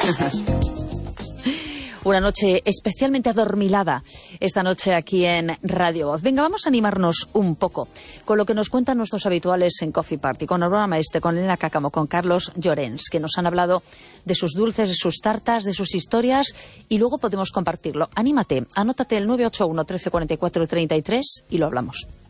Una noche especialmente adormilada esta noche aquí en Radio Voz. Venga, vamos a animarnos un poco con lo que nos cuentan nuestros habituales en Coffee Party, con Aurora Maestre, con Elena Cáccamo, con Carlos Llorens, que nos han hablado de sus dulces, de sus tartas, de sus historias, y luego podemos compartirlo. Anímate, anótate el 981 13 44 33 y lo hablamos.